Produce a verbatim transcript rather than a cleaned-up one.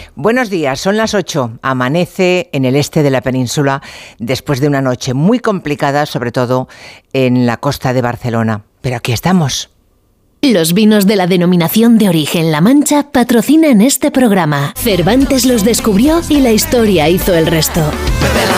Buenos días, son las ocho. Amanece en el este de la península después de una noche muy complicada, sobre todo en la costa de Barcelona. Pero aquí estamos. Los vinos de la denominación de origen La Mancha patrocinan este programa. Cervantes los descubrió y la historia hizo el resto.